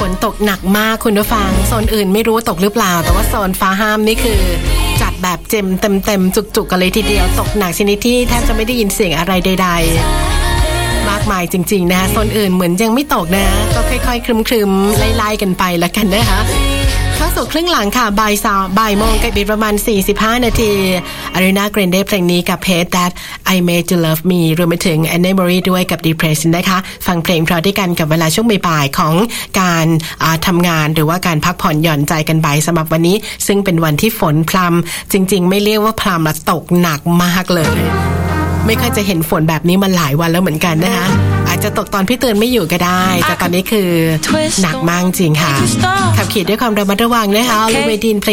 นตกหนักมากคุณผู้ฟังโซนอื่นไม่รู้ตกหรือเปล่าแต่ว่าโซนฟ้าห้ามนี่คือจัดแบบเต็มจุกๆกันเลยทีเดียวตกหนักชนิดที่แทบจะไม่ได้ยินเสียงอะไรใดๆมากมายจริงๆนะคะโซนอื่นเหมือนยังไม่ตกนะก็ค่อยๆครึมๆไล่ๆกันไปละกันนะคะเข้าสู่ครึ่งหลังค่ะบ่ายโมงกับอีกประมาณ45นาที Ariana Grande เพลงนี้กับ Hate That I Made You Love Me รวมไปถึง Anne Marie ด้วยกับ Depression นะคะฟังเพลงเพราะด้วยกันกับเวลาช่วงบ่ายๆของการทำงานหรือว่าการพักผ่อนหย่อนใจกันบ่ายสำหรับวันนี้ซึ่งเป็นวันที่ฝนพรำจริงๆไม่เรียกว่าพรำละตกหนักมากเลยไม่ค่อยจะเห็นฝนแบบนี้มาหลายวันแล้วเหมือนกันนะคะอาจจะตกตอนพี่เตือนไม่อยู่ก็ได้แต่ตอนนี้คือหนักมากจริงค่ะขับขี่ด้วยความระมัดระวังนะคะลูเวดิน